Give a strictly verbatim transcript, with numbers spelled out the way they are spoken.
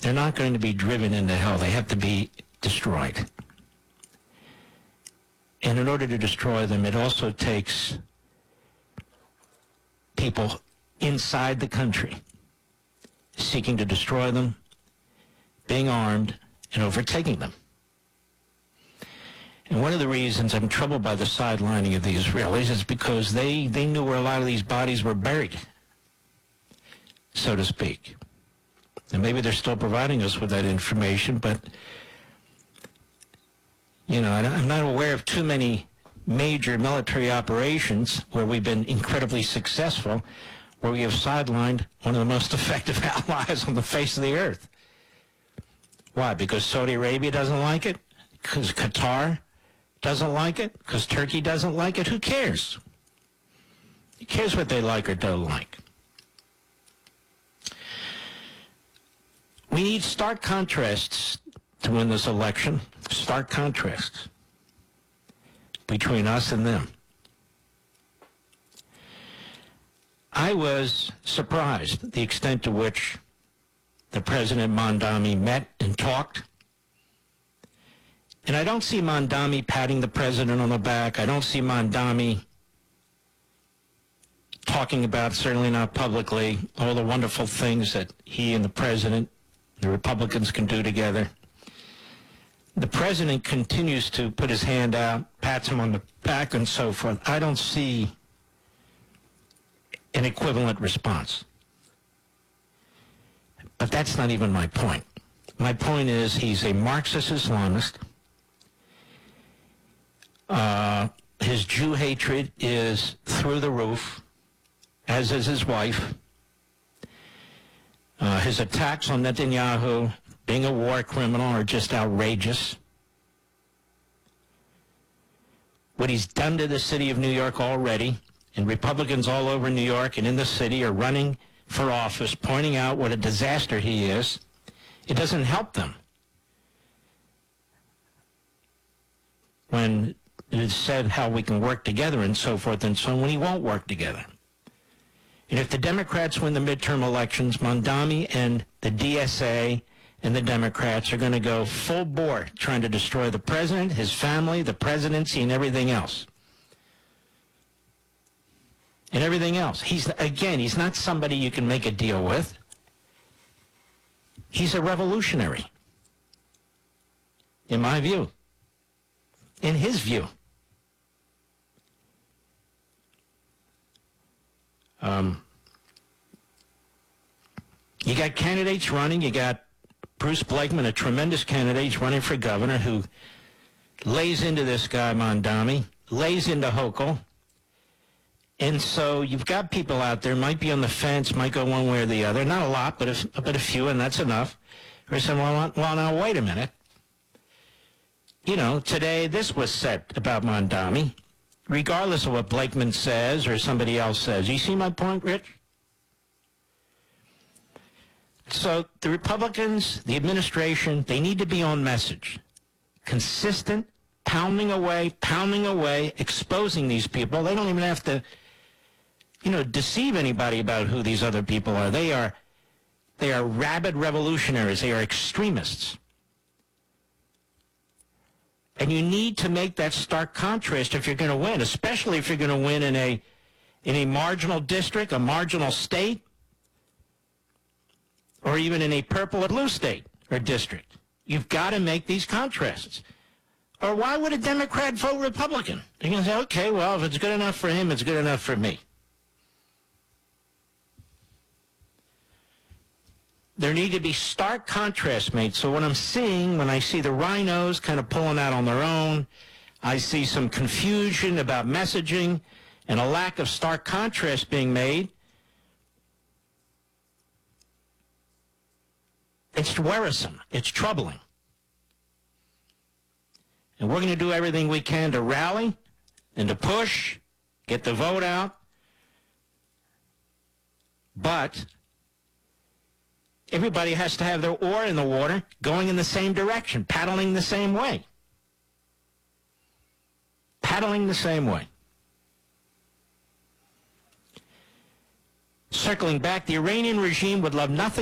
They're not going to be driven into hell. They have to be destroyed. And in order to destroy them, it also takes people inside the country seeking to destroy them, being armed, and overtaking them. And one of the reasons I'm troubled by the sidelining of the Israelis is because they, they knew where a lot of these bodies were buried, so to speak. And maybe they're still providing us with that information, but, you know, I'm not aware of too many major military operations where we've been incredibly successful, where we have sidelined one of the most effective allies on the face of the earth. Why? Because Saudi Arabia doesn't like it? Because Qatar doesn't like it? Because Turkey doesn't like it? Who cares? Who cares what they like or don't like? We need stark contrasts to win this election, stark contrasts between us and them. I was surprised at the extent to which the President Mondami met and talked. And I don't see Mondami patting the president on the back. I don't see Mondami talking about, certainly not publicly, all the wonderful things that he and the president, the Republicans, can do together. The president continues to put his hand out, pats him on the back and so forth. I don't see an equivalent response. But that's not even my point. My point is he's a Marxist Islamist. Uh, his Jew hatred is through the roof, as is his wife. Uh, his attacks on Netanyahu being a war criminal are just outrageous. What he's done to the city of New York already, and Republicans all over New York and in the city are running for office, pointing out what a disaster he is, it doesn't help them. When it is said how we can work together and so forth and so on, when he won't work together. And if the Democrats win the midterm elections, Mondami and the D S A and the Democrats are going to go full bore trying to destroy the president, his family, the presidency, and everything else. And everything else. He's, again, he's not somebody you can make a deal with. He's a revolutionary, in my view, in his view. Um, you got candidates running. You got Bruce Blakeman, a tremendous candidate. He's running for governor, who lays into this guy, Mondami, lays into Hochul. And so you've got people out there, might be on the fence, might go one way or the other. Not a lot, but a, but a few, and that's enough. Who are saying, well, well, now, wait a minute. You know, today this was said about Mondami, regardless of what Blakeman says or somebody else says. You see my point, Rich? So the Republicans, the administration, they need to be on message. Consistent, pounding away, pounding away, exposing these people. They don't even have to, you know, deceive anybody about who these other people are. They are, they are rabid revolutionaries. They are extremists. And you need to make that stark contrast if you're going to win, especially if you're going to win in a, in a marginal district, a marginal state, or even in a purple or blue state or district. You've got to make these contrasts. Or why would a Democrat vote Republican? They're going to say, okay, well, if it's good enough for him, it's good enough for me. There need to be stark contrasts made. So what I'm seeing, when I see the rhinos kind of pulling out on their own, I see some confusion about messaging and a lack of stark contrast being made. It's worrisome. It's troubling. And we're going to do everything we can to rally and to push, get the vote out. But everybody has to have their oar in the water, going in the same direction, paddling the same way. Paddling the same way. Circling back, the Iranian regime would love nothing